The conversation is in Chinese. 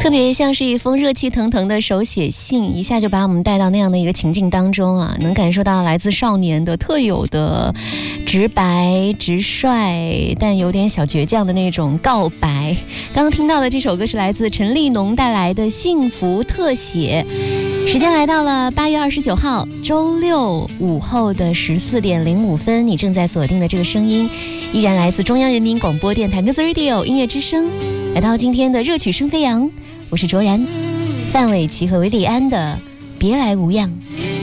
特别像是一封热气腾腾的手写信，一下就把我们带到那样的一个情境当中啊，能感受到来自少年的特有的直白直率但有点小倔强的那种告白。刚刚听到的这首歌是来自陈立农带来的幸福特写。时间来到了8月29号周六午后的14点05分，你正在锁定的这个声音依然来自中央人民广播电台 Music Radio 音乐之声，来到今天的热曲声飞扬，我是卓然，范玮琪和韦礼安的别来无恙。